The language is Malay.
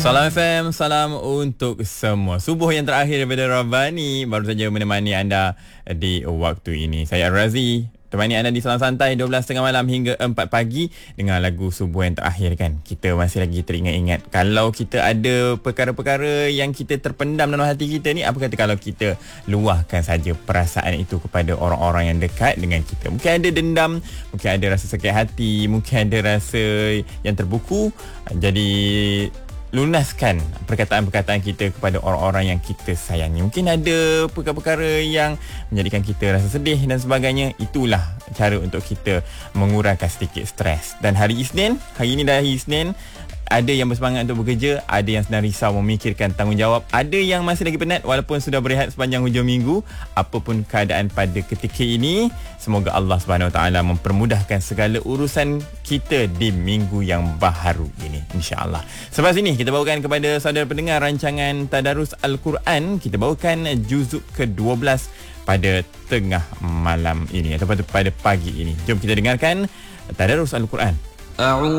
Salam FM, salam untuk semua. Subuh yang terakhir daripada Rabbani baru saja menemani anda di waktu ini. Saya Ar-Razi, temani anda di Salam Santai 12.30 malam hingga 4 pagi dengan lagu subuh yang terakhir kan. Kita masih lagi teringat-ingat kalau kita ada perkara-perkara yang kita terpendam dalam hati kita ni, apa kata kalau kita luahkan saja perasaan itu kepada orang-orang yang dekat dengan kita. Mungkin ada dendam, mungkin ada rasa sakit hati, mungkin ada rasa yang terbuku. Jadi lunaskan perkataan-perkataan kita kepada orang-orang yang kita sayangi. Mungkin ada perkara-perkara yang menjadikan kita rasa sedih dan sebagainya. Itulah cara untuk kita mengurangkan sedikit stres. Dan hari Isnin, hari ini dah hari Isnin, ada yang bersemangat untuk bekerja, ada yang sedang risau memikirkan tanggungjawab, ada yang masih lagi penat walaupun sudah berehat sepanjang hujung minggu. Apapun keadaan pada ketika ini, semoga Allah SWT mempermudahkan segala urusan kita di minggu yang baharu ini, insya-Allah. Selepas ini kita bawakan kepada saudara pendengar rancangan Tadarus Al-Quran. Kita bawakan juzuk ke-12 pada tengah malam ini ataupun pada pagi ini. Jom kita dengarkan Tadarus Al-Quran.